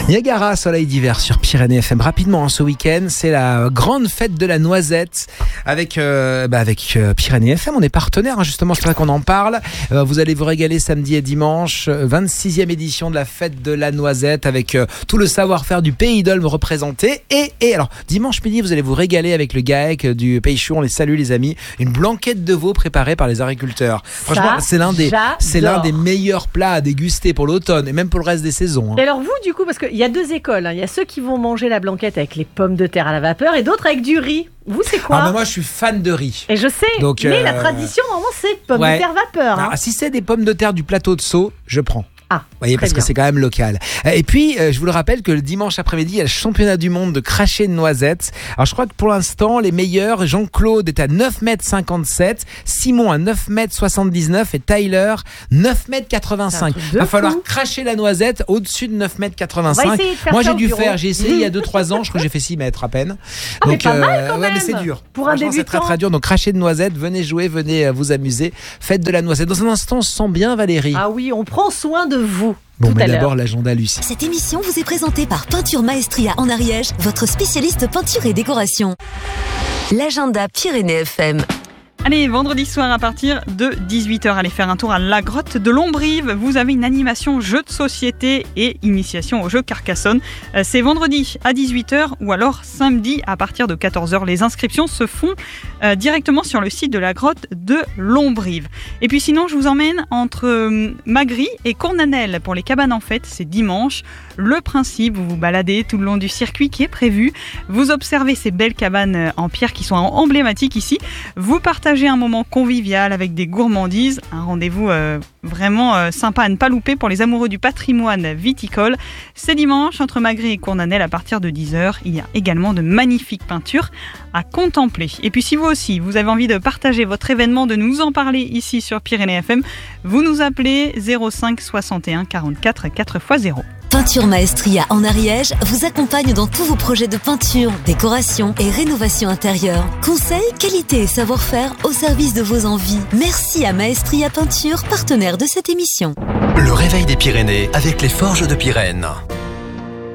Niagara, soleil d'hiver sur Pyrénées FM. Rapidement, ce week-end, c'est la grande fête de la noisette avec Pyrénées FM. On est partenaire, justement, c'est vrai qu'on en parle. Vous allez vous régaler samedi et dimanche. 26e édition de la fête de la noisette avec tout le savoir-faire du Pays d'Olme représenté. Et alors, dimanche midi, vous allez vous régaler avec le GAEC du Pays Chou. On les salue, les amis. Une blanquette de veau préparée par les agriculteurs. Franchement, c'est l'un des meilleurs plats à déguster pour l'automne et même pour le reste des saisons. Et alors vous, du coup, parce qu'il y a deux écoles. Il y a ceux qui vont manger la blanquette avec les pommes de terre à la vapeur et d'autres avec du riz. Vous, c'est quoi ? Moi, je suis fan de riz. Et je sais, donc, mais la tradition, normalement, c'est pommes de terre vapeur. Si c'est des pommes de terre du plateau de Sceaux, je prends. Vous voyez, parce que c'est quand même local. Et puis, je vous le rappelle que le dimanche après-midi, il y a le championnat du monde de cracher de noisettes. Alors, je crois que pour l'instant, les meilleurs, Jean-Claude est à 9,57 m, Simon à 9,79 m et Tyler 9,85 m. Il va falloir cracher la noisette au-dessus de 9,85 m. Moi, j'ai essayé il y a 2-3 ans, je crois que j'ai fait 6 mètres à peine. Donc, pas mal quand même. Mais c'est dur. Pour un débutant. C'est très très dur. Donc, cracher de noisettes, venez jouer, venez vous amuser. Fête de la noisette. Dans un instant, on se sent bien, Valérie. Ah oui, on prend soin de vous. Bon, mais d'abord l'agenda Lucie. Cette émission vous est présentée par Peinture Maestria en Ariège, votre spécialiste peinture et décoration. L'agenda Pyrénées FM. Allez, vendredi soir à partir de 18h, allez faire un tour à la grotte de Lombrive. Vous avez une animation jeu de société et initiation au jeu Carcassonne. C'est vendredi à 18h ou alors samedi à partir de 14h. Les inscriptions se font directement sur le site de la grotte de Lombrive. Et puis sinon, je vous emmène entre Magri et Cournanel pour les cabanes en fête. C'est dimanche. Le principe, vous vous baladez tout le long du circuit qui est prévu. Vous observez ces belles cabanes en pierre qui sont emblématiques ici. Vous partagez un moment convivial avec des gourmandises, un rendez-vous vraiment sympa à ne pas louper pour les amoureux du patrimoine viticole. C'est dimanche entre Magri et Cournanel à partir de 10h. Il y a également de magnifiques peintures à contempler. Et puis si vous aussi, vous avez envie de partager votre événement, de nous en parler ici sur Pyrénées FM, vous nous appelez 05 61 44 4x0. Peinture Maestria en Ariège vous accompagne dans tous vos projets de peinture, décoration et rénovation intérieure. Conseils, qualité et savoir-faire au service de vos envies. Merci à Maestria Peinture, partenaire de cette émission. Le réveil des Pyrénées avec les Forges de Pyrène.